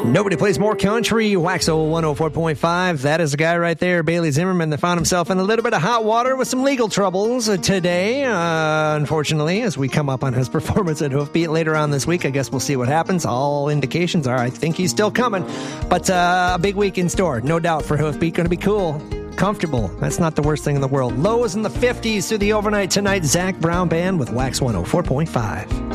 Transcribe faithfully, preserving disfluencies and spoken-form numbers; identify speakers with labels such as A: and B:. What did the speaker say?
A: Nobody plays more country. Waxo one oh four point five. That is the guy right there, Bailey Zimmerman, that found himself in a little bit of hot water with some legal troubles today. Uh, unfortunately, as we come up on his performance at Hoofbeat later on this week, I guess we'll see what happens. All indications are I think he's still coming. But uh, a big week in store, no doubt, for Hoofbeat. Going to be cool. Comfortable. That's not the worst thing in the world. Lows in the fifties through the overnight tonight. Zach Brown Band with Wax one oh four point five.